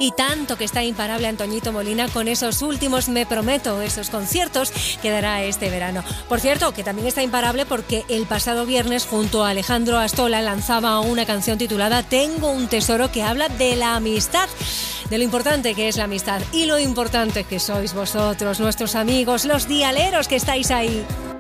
Y tanto que está imparable Antoñito Molina con esos últimos Me Prometo, esos conciertos que dará este verano. Por cierto, que también está imparable porque el pasado viernes junto a Alejandro Astola lanzaba una canción titulada Tengo un tesoro, que habla de la amistad, de lo importante que es la amistad y lo importante que sois vosotros, nuestros amigos, los dialeros que estáis ahí.